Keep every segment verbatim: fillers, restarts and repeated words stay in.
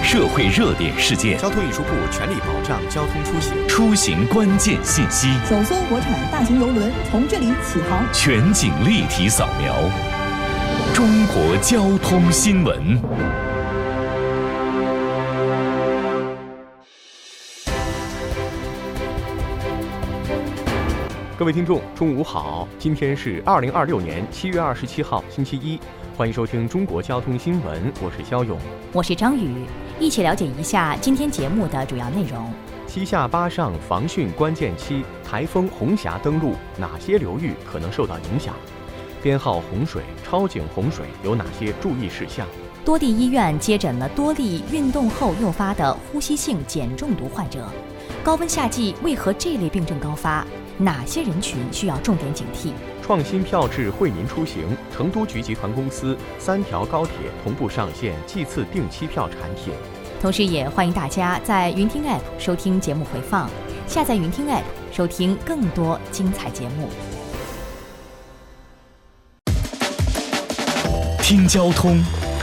社会热点事件， 交通运输部全力保障交通出行， 出行关键信息， 首艘国产大型邮轮从这里起航， 全景立体扫描，中国交通新闻。 各位听众，中午好！今天是二零二六年七月二十七号，星期一，欢迎收听中国交通新闻，我是肖勇， 我是张宇，一起了解一下今天节目的主要内容。 七下八上防汛关键期，台风红霞登陆，哪些流域可能受到影响？编号洪水、超警洪水有哪些注意事项？ 多地医院接诊了多例运动后诱发的呼吸性碱中毒患者。高温夏季为何这类病症高发？哪些人群需要重点警惕？ 创新票制惠民出行，成都局集团公司三条高铁同步上线季次定期票产品。 同时也欢迎大家在云听 App 收听节目回放，下载云听 App 收听更多精彩节目。 听交通。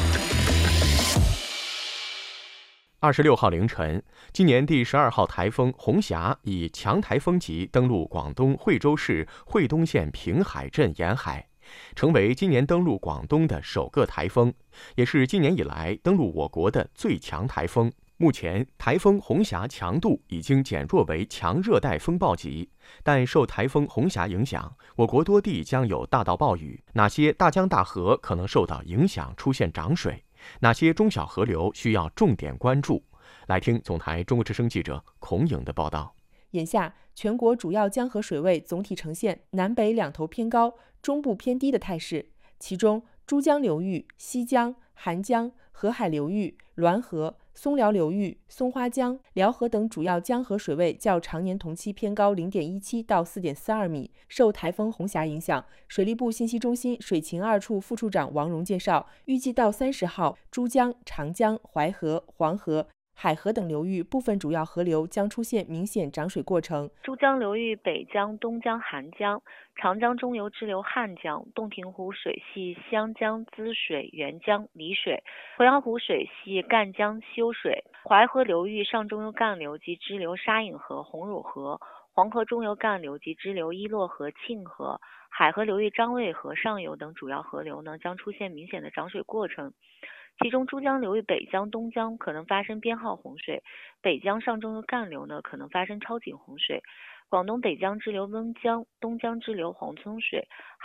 二十六号凌晨，今年第十二号台风红霞以强台风级登陆广东惠州市惠东县平海镇沿海，成为今年登陆广东的首个台风，也是今年以来登陆我国的最强台风。目前，台风红霞强度已经减弱为强热带风暴级，但受台风红霞影响，我国多地将有大到暴雨。哪些大江大河可能受到影响出现涨水？哪些中小河流需要重点关注？来听总台中国之声记者孔颖的报道。 眼下，全国主要江河水位总体呈现南北两头偏高、中部偏低的态势。其中，珠江流域、西江、韩江、河海流域、滦河、松辽流域、松花江、辽河等主要江河水位较常年同期偏高 零点一七 到 四点四二米。受台风红霞影响，水利部信息中心水情二处副处长王荣介绍，预计到三十号，珠江、长江、淮河、黄河、海河等流域部分主要河流将出现明显涨水过程。 珠江流域北江、东江、韩江，长江中游支流汉江、洞庭湖水系湘江滋水、沅江离水，鄱阳湖水系赣江修水，淮河流域上中游干流及支流沙隐河、红乳河，黄河中游干流及支流伊洛河、沁河，海河流域张卫河上游等主要河流呢将出现明显的涨水过程。其中，珠江流域北江、东江可能发生编号洪水，北江上中游干流呢可能发生超警洪水，广东北江支流温江、东江支流黄村水。